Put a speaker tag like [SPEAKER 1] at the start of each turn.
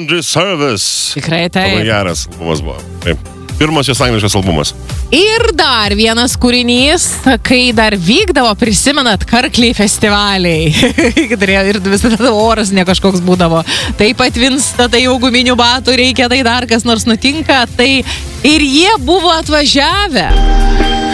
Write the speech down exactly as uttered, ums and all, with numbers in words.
[SPEAKER 1] Laundry Service.
[SPEAKER 2] Tikrai taip.
[SPEAKER 1] Labai geras albumas buvo. Taip. Pirmas jos angliškas albumas.
[SPEAKER 2] Ir dar vienas kūrinys, kai dar vykdavo, prisimenat, Karkliai festivaliai. Ir visada oras ne kažkoks būdavo. Tai patvinsta, tai jau guminių batų reikia, tai dar kas nors nutinka. Tai ir jie buvo atvažiavę.